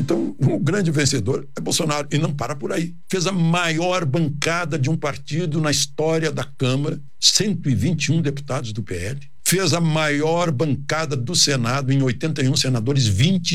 Então, o grande vencedor é Bolsonaro, e não para por aí. Fez a maior bancada de um partido na história da Câmara, 121 deputados do PL. Fez a maior bancada do Senado, em 81 senadores,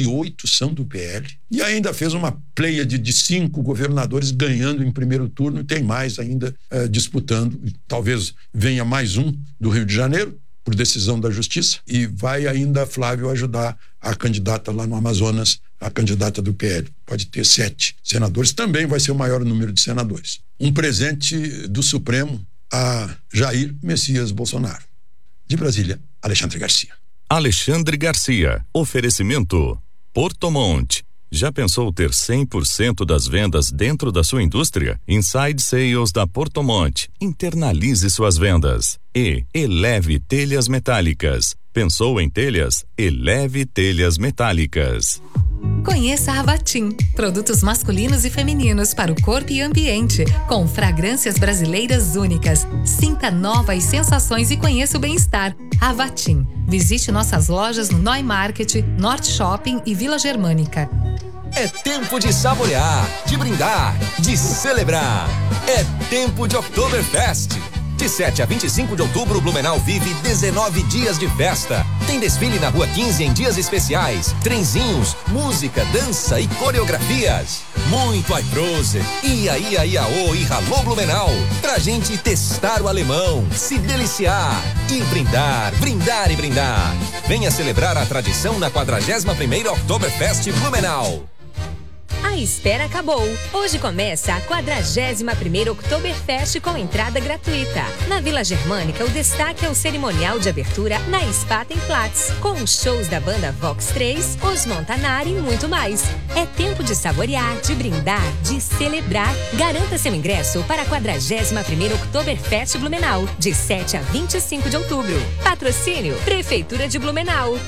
28 são do PL. E ainda fez uma pleiade de 5 governadores ganhando em primeiro turno, e tem mais ainda disputando. Talvez venha mais um do Rio de Janeiro, por decisão da Justiça, e vai ainda Flávio ajudar a candidata lá no Amazonas, a candidata do PL. Pode ter 7 senadores, também vai ser o maior número de senadores. Um presente do Supremo a Jair Messias Bolsonaro. De Brasília, Alexandre Garcia. Alexandre Garcia. Oferecimento Porto Monte. Já pensou ter 100% das vendas dentro da sua indústria? Inside Sales da Porto Monte. Internalize suas vendas. E Eleve Telhas Metálicas. Pensou em telhas? Eleve Telhas Metálicas. Conheça a Avatim, produtos masculinos e femininos para o corpo e ambiente, com fragrâncias brasileiras únicas. Sinta novas sensações e conheça o bem-estar. Avatim. Visite nossas lojas no Noi Market, Norte Shopping e Vila Germânica. É tempo de saborear, de brindar, de celebrar. É tempo de Oktoberfest. De 7 a 25 de outubro, Blumenau vive 19 dias de festa. Tem desfile na Rua 15 em dias especiais, trenzinhos, música, dança e coreografias. Muito aiprose, ia, iaô e ralô Blumenau. Pra gente testar o alemão, se deliciar e brindar, brindar e brindar. Venha celebrar a tradição na 41ª Oktoberfest Blumenau. A espera acabou. Hoje começa a 41ª Oktoberfest com entrada gratuita. Na Vila Germânica, o destaque é o cerimonial de abertura na Spatenplatz, com os shows da banda Vox 3, Os Montanari e muito mais. É tempo de saborear, de brindar, de celebrar. Garanta seu ingresso para a 41ª Oktoberfest Blumenau, de 7 a 25 de outubro. Patrocínio Prefeitura de Blumenau.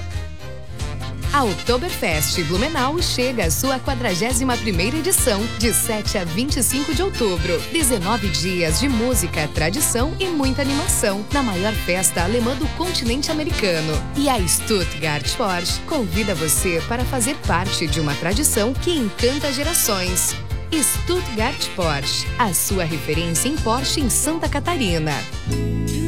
A Oktoberfest Blumenau chega à sua 41ª edição, de 7 a 25 de outubro. 19 dias de música, tradição e muita animação, na maior festa alemã do continente americano. E a Stuttgart Porsche convida você para fazer parte de uma tradição que encanta gerações. Stuttgart Porsche, a sua referência em Porsche em Santa Catarina.